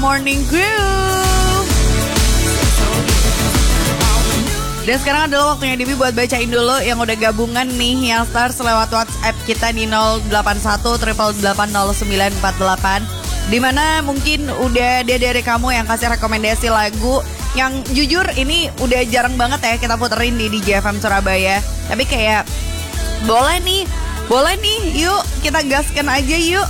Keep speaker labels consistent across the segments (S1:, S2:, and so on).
S1: Morning Group. Dan sekarang adalah waktunya Dibi buat bacain dulu yang udah gabungan nih yang stars lewat WhatsApp kita di 081 888 Dimana mungkin udah dia dari kamu yang kasih rekomendasi lagu yang jujur ini udah jarang banget ya kita puterin di DJ FM Surabaya. Tapi kayak boleh nih, yuk kita gaskan aja yuk.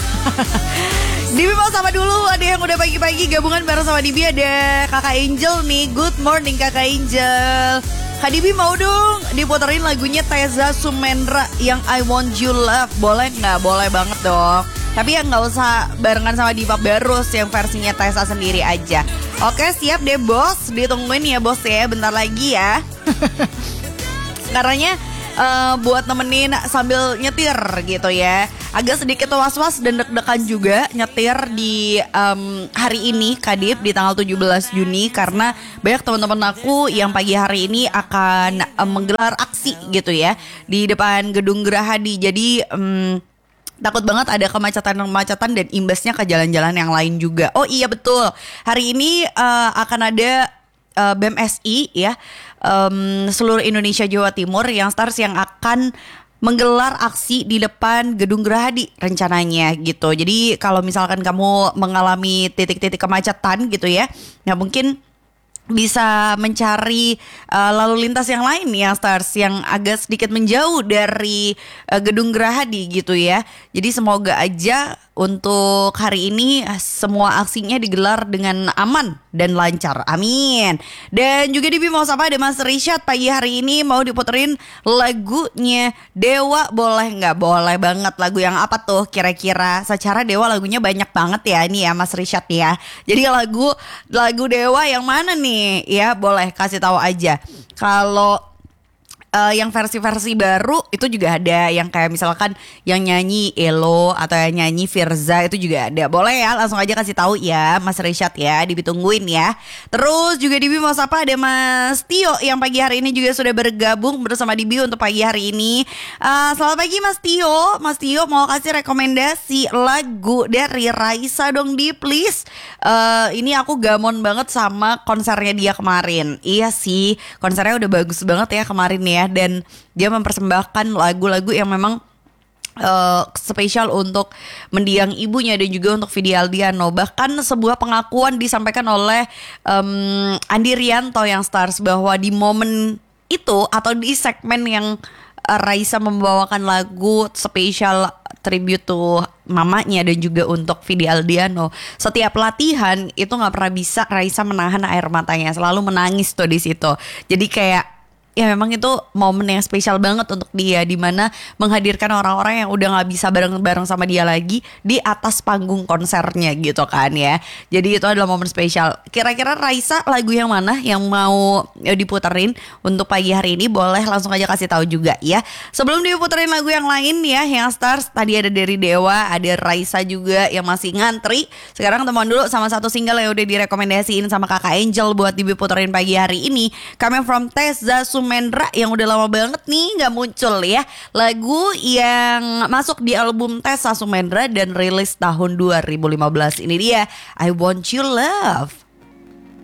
S1: Dibi mau sama dulu, ada yang udah pagi-pagi gabungan bareng sama Dibi, ada Kakak Angel nih. Good morning Kakak Angel. Kak Dibi mau dong diputerin lagunya Teza Sumendra yang I Want You Love. Boleh nggak? Boleh banget dong. Tapi ya nggak usah barengan sama Diva Barus, yang versinya Teza sendiri aja. Oke siap deh bos, ditungguin ya bos ya, bentar lagi ya. Karena buat nemenin sambil nyetir gitu ya. Agak sedikit was-was dan deg-degan juga nyetir di hari ini Kadip di tanggal 17 Juni. Karena banyak teman-teman aku yang pagi hari ini akan menggelar aksi gitu ya di depan Gedung Gerahadi. Jadi takut banget ada kemacetan dan imbasnya ke jalan-jalan yang lain juga. Oh iya betul, hari ini akan ada BMSI ya, seluruh Indonesia Jawa Timur yang stars yang akan menggelar aksi di depan Gedung Gerahadi rencananya gitu. Jadi kalau misalkan kamu mengalami titik-titik kemacetan gitu ya, nah mungkin bisa mencari lalu lintas yang lain yang stars yang agak sedikit menjauh dari Gedung Gerahadi gitu ya. Jadi semoga aja untuk hari ini semua aksinya digelar dengan aman dan lancar. Amin. Dan juga Dibi mau sama ada Mas Rishad pagi hari ini mau diputerin lagunya Dewa. Boleh nggak? Boleh banget. Lagu yang apa tuh kira-kira? Secara Dewa lagunya banyak banget ya ini ya Mas Rishad ya. Jadi lagu Dewa yang mana nih? Ya boleh kasih tahu aja. Kalau yang versi-versi baru itu juga ada, yang kayak misalkan yang nyanyi Elo atau yang nyanyi Firza itu juga ada. Boleh ya, langsung aja kasih tahu ya Mas Rishad ya, Dibi tungguin ya. Terus juga Dibi mau sapa ada Mas Tio yang pagi hari ini juga sudah bergabung bersama Dibi untuk pagi hari ini. Selamat pagi Mas Tio. Mas Tio mau kasih rekomendasi lagu dari Raisa dong Di please. Ini aku gamon banget sama konsernya dia kemarin. Iya sih, konsernya udah bagus banget ya kemarin ya. Dan dia mempersembahkan lagu-lagu yang memang spesial untuk mendiang ibunya dan juga untuk Vidi Aldiano. Bahkan sebuah pengakuan disampaikan oleh Andi Rianto yang stars bahwa di momen itu atau di segmen yang Raisa membawakan lagu spesial tribute to mamanya dan juga untuk Vidi Aldiano, setiap latihan itu nggak pernah bisa Raisa menahan air matanya, selalu menangis tuh di situ. Jadi kayak ya memang itu momen yang spesial banget untuk dia, dimana menghadirkan orang-orang yang udah gak bisa bareng-bareng sama dia lagi di atas panggung konsernya gitu kan ya. Jadi itu adalah momen spesial. Kira-kira Raisa lagu yang mana yang mau diputerin untuk pagi hari ini? Boleh langsung aja kasih tahu juga ya. Sebelum diputerin lagu yang lain ya, yang stars tadi ada dari Dewa, ada Raisa juga yang masih ngantri. Sekarang temuan dulu sama satu single yang udah direkomendasiin sama Kakak Angel buat diputerin pagi hari ini, Coming From Teza Sumendra yang udah lama banget nih gak muncul ya. Lagu yang masuk di album Teza Sumendra dan rilis tahun 2015. Ini dia I Want You Love.